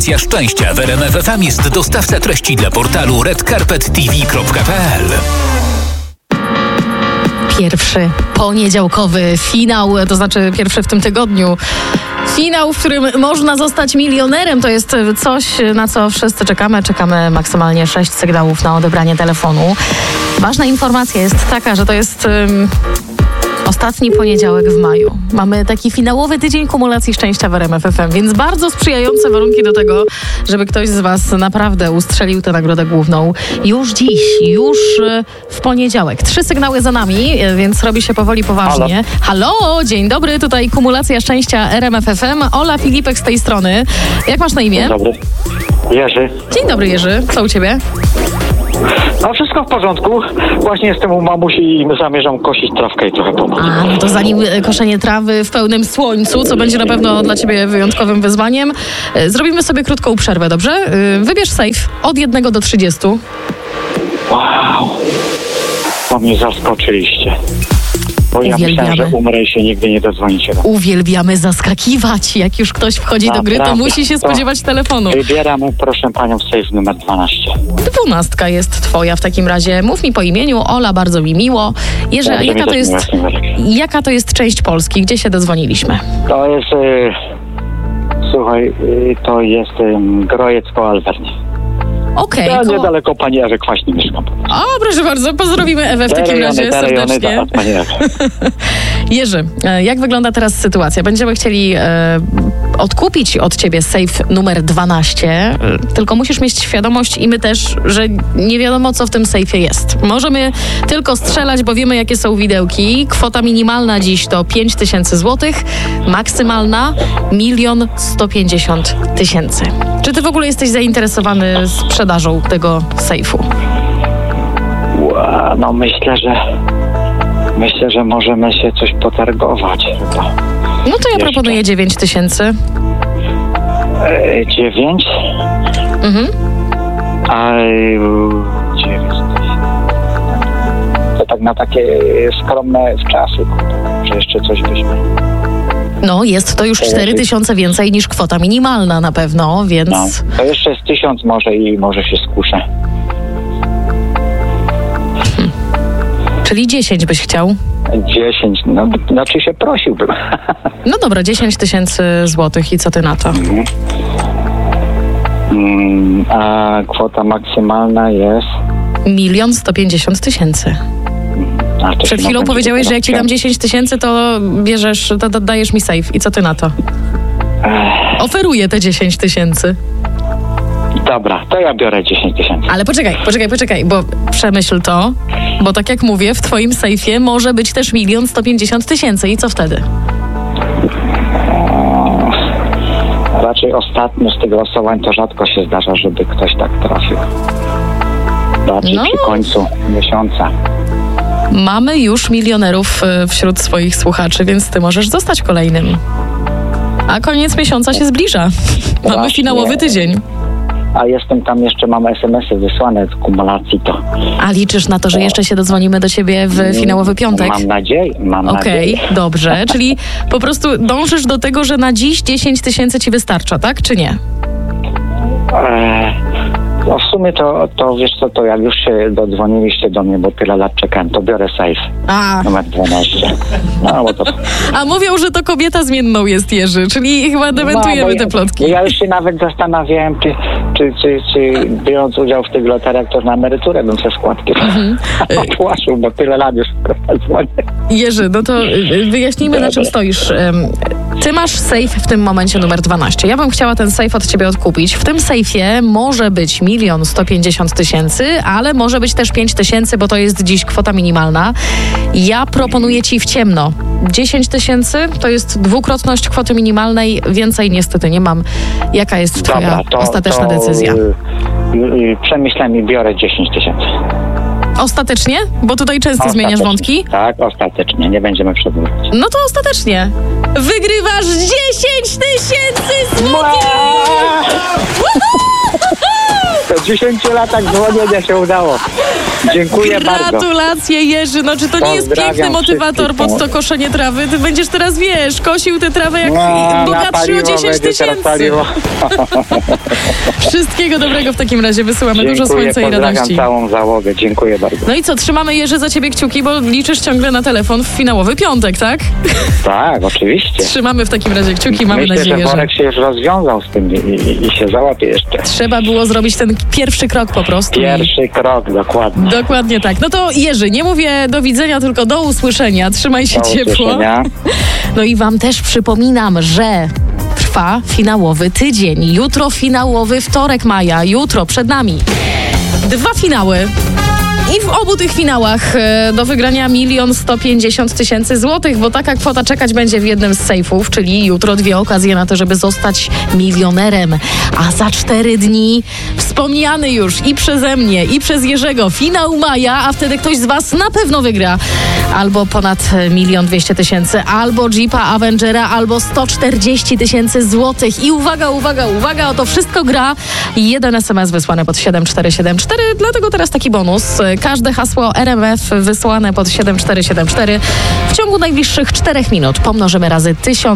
Szczęścia w RMF FM jest dostawca treści dla portalu redcarpettv.pl. Pierwszy poniedziałkowy finał, to znaczy pierwszy w tym tygodniu. Finał, w którym można zostać milionerem, to jest coś, na co wszyscy czekamy. Czekamy maksymalnie 6 sygnałów na odebranie telefonu. Ważna informacja jest taka, że to jest ostatni poniedziałek w maju. Mamy taki finałowy tydzień kumulacji szczęścia w RMF FM, więc bardzo sprzyjające warunki do tego, żeby ktoś z Was naprawdę ustrzelił tę nagrodę główną już dziś, już w poniedziałek. 3 sygnały za nami, więc robi się powoli poważnie. Halo, dzień dobry, tutaj kumulacja szczęścia RMF FM. Ola Filipek z tej strony. Jak masz na imię? Dzień dobry. Jerzy. Dzień dobry, Jerzy. Co u Ciebie? A wszystko w porządku. Właśnie jestem u mamusi i zamierzam kosić trawkę i trochę pomóc. No to zanim koszenie trawy w pełnym słońcu, co będzie na pewno dla Ciebie wyjątkowym wyzwaniem, zrobimy sobie krótką przerwę, dobrze? Wybierz safe od 1 do 30. Wow. To mnie zaskoczyliście. Bo ja myślałem, że umrę i się nigdy nie dodzwonicie. Uwielbiamy zaskakiwać. Jak już ktoś wchodzi do gry, to musi się spodziewać telefonu. Wybieramy, proszę panią, safe numer 12. 12 jest twoja w takim razie. Mów mi po imieniu. Ola, bardzo mi miło. Jerzy, jaka to jest część Polski? Gdzie się dodzwoniliśmy? To jest... słuchaj, to jest Grojec po Alwernie. Okej. Ja niedaleko pani Ewy Kwaśnej mieszkam. O, proszę bardzo, pozdrowimy Ewę w takim razie serdecznie. Jerzy, jak wygląda teraz sytuacja? Będziemy chcieli odkupić od ciebie safe numer 12, tylko musisz mieć świadomość i my też, że nie wiadomo, co w tym sejfie jest. Możemy tylko strzelać, bo wiemy, jakie są widełki. Kwota minimalna dziś to 5000 zł, maksymalna 1 150 000. Czy ty w ogóle jesteś zainteresowany sprzedażą tego sejfu? No myślę, że możemy się coś potargować chyba. No to ja proponuję 9000. 9? Mhm. A 9. To tak na takie skromne czasy, że jeszcze coś byśmy... No, jest to już 4000 więcej niż kwota minimalna na pewno, więc... No, to jeszcze jest 1000 może się skuszę. Czyli 10 byś chciał? 10, no znaczy się prosiłbym. No dobra, 10 000 złotych i co ty na to? A kwota maksymalna jest? 1 150 000. Przed chwilą powiedziałeś, że jak ci dam 10 000, to bierzesz, to dajesz mi safe. I co ty na to? Oferuję te 10 000. Dobra, to ja biorę 10 000. Ale poczekaj, bo przemyśl to, bo tak jak mówię, w twoim sejfie może być też 1 150 000. I co wtedy? Raczej ostatnio z tych losowań to rzadko się zdarza, żeby ktoś tak trafił. Raczej przy końcu miesiąca. Mamy już milionerów wśród swoich słuchaczy, więc ty możesz zostać kolejnym. A koniec miesiąca się zbliża. Mamy finałowy tydzień. A jestem tam jeszcze, mam SMS-y wysłane z kumulacji, to... A liczysz na to, że jeszcze się dodzwonimy do ciebie w finałowy piątek? Mam nadzieję. Okej, dobrze. Czyli po prostu dążysz do tego, że na dziś 10 000 ci wystarcza, tak? Czy nie? No w sumie to wiesz co, to jak już się dodzwoniliście do mnie, bo tyle lat czekałem, to biorę safe. Numer 12. No, bo to... A mówią, że to kobieta zmienną jest, Jerzy, czyli chyba dementujemy te plotki. Ja już się nawet zastanawiałem, czy biorąc udział w tych loteriach, to na emeryturę bym se składki opłaszył, bo tyle lat już dzwonię. Jerzy, no to wyjaśnijmy, na czym stoisz. Ty masz safe w tym momencie numer 12. Ja bym chciała ten safe od ciebie odkupić. W tym sejfie może być 1 150 000, ale może być też 5 000, bo to jest dziś kwota minimalna. Ja proponuję ci w ciemno 10 000, to jest dwukrotność kwoty minimalnej, więcej niestety nie mam. Jaka jest twoja ostateczna decyzja? Przemyślałem i biorę 10 000. Ostatecznie? Bo tutaj często zmieniasz wątki. Tak, ostatecznie. Nie będziemy przedłużać. No to ostatecznie. Wygrywasz 10 000 złotych! Po 10 latach dzwonienia się udało. Dziękuję bardzo. Gratulacje, Jerzy. No czy to nie jest Pozdrawiam piękny motywator wszystkich. pod to koszenie trawy? Ty będziesz teraz, kosił tę trawę jak bogatszy o 10 000. Wszystkiego dobrego w takim razie. Wysyłamy dużo słońca i radości. Pozdrawiam całą załogę. Dziękuję bardzo. No i co, trzymamy, Jerzy, za ciebie kciuki, bo liczysz ciągle na telefon w finałowy piątek, tak? Tak, oczywiście. Trzymamy w takim razie kciuki, mamy Myślę, nadzieję, że worek się już rozwiązał z tym i się załapie jeszcze. Trzeba było zrobić ten pierwszy krok po prostu. Pierwszy krok, dokładnie. Dokładnie tak. No to Jerzy, nie mówię do widzenia, tylko do usłyszenia. Trzymaj się ciepło. Usłyszenia. No i wam też przypominam, że trwa finałowy tydzień. Jutro finałowy wtorek maja. Jutro przed nami 2 finały. I w obu tych finałach do wygrania 1 150 000 złotych, bo taka kwota czekać będzie w jednym z sejfów, czyli jutro 2 okazje na to, żeby zostać milionerem. A za 4 dni wspomniany już i przeze mnie, i przez Jerzego finał maja, a wtedy ktoś z was na pewno wygra albo ponad 1 200 000, albo Jeepa Avengera, albo 140 000 złotych. I uwaga, o to wszystko gra 1 SMS wysłany pod 7474, dlatego teraz taki bonus. Każde hasło RMF wysłane pod 7474 w ciągu najbliższych 4 minut pomnożymy razy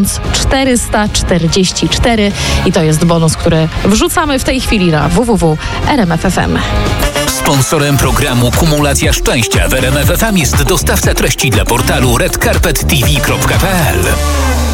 1444 i to jest bonus, który wrzucamy w tej chwili na www.rmf.fm. Sponsorem programu Kumulacja Szczęścia w RMF FM jest dostawca treści dla portalu redcarpettv.pl.